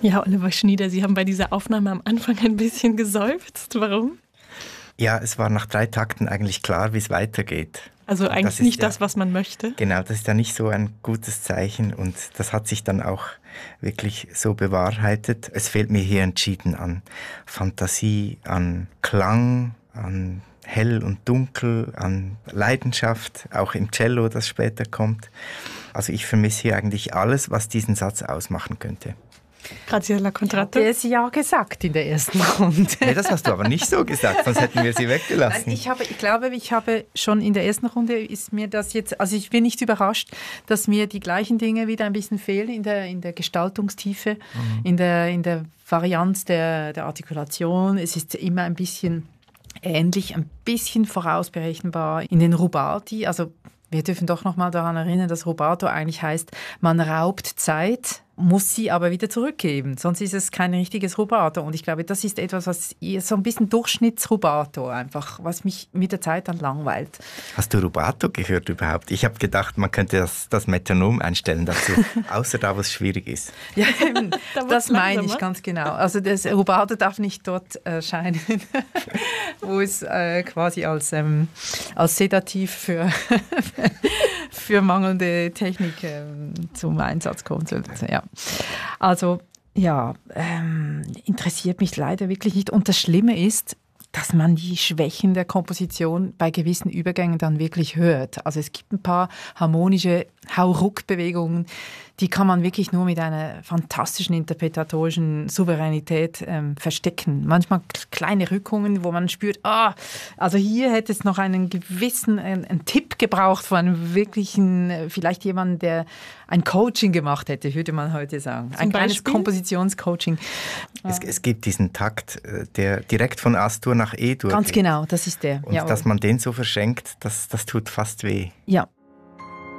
Ja, Oliver Schnieder, Sie haben bei dieser Aufnahme am Anfang ein bisschen geseufzt. Warum? Ja, es war nach 3 Takten eigentlich klar, wie es weitergeht. Also eigentlich nicht das, was man möchte? Genau, das ist ja nicht so ein gutes Zeichen und das hat sich dann auch wirklich so bewahrheitet. Es fehlt mir hier entschieden an Fantasie, an Klang, an Hell und Dunkel, an Leidenschaft, auch im Cello, das später kommt. Also ich vermisse hier eigentlich alles, was diesen Satz ausmachen könnte. Graziella Contratto. Ich habe es ja gesagt in der ersten Runde. Nee, das hast du aber nicht so gesagt, sonst hätten wir sie weggelassen. Nein, ich glaube, ich habe schon in der ersten Runde ist mir das jetzt, also ich bin nicht überrascht, dass mir die gleichen Dinge wieder ein bisschen fehlen in der Gestaltungstiefe, in der Varianz der Artikulation. Es ist immer ein bisschen ähnlich, ein bisschen vorausberechenbar in den Rubati. Also wir dürfen doch noch mal daran erinnern, dass Rubato eigentlich heißt, man raubt Zeit, muss sie aber wieder zurückgeben. Sonst ist es kein richtiges Rubato. Und ich glaube, das ist etwas, was so ein bisschen Durchschnittsrubato einfach, was mich mit der Zeit dann langweilt. Hast du Rubato gehört überhaupt? Ich habe gedacht, man könnte das Metronom einstellen dazu, außer da, wo es schwierig ist. Ja, das meine ich ganz genau. Also das Rubato darf nicht dort erscheinen, wo es quasi als Sedativ für mangelnde Technik zum Einsatz kommt. Ja. Also ja, interessiert mich leider wirklich nicht. Und das Schlimme ist, dass man die Schwächen der Komposition bei gewissen Übergängen dann wirklich hört. Also es gibt ein paar harmonische Hauruck-Bewegungen, die kann man wirklich nur mit einer fantastischen interpretatorischen Souveränität verstecken. Manchmal kleine Rückungen, wo man spürt, also hier hätte es noch einen gewissen einen Tipp gebraucht von einem wirklichen, vielleicht jemanden, der ein Coaching gemacht hätte, würde man heute sagen. Ein kleines Kompositionscoaching. Es gibt diesen Takt, der direkt von As-Dur nach E-Dur Ganz geht. genau, das ist der. Und dass man den so verschenkt, das tut fast weh. Ja,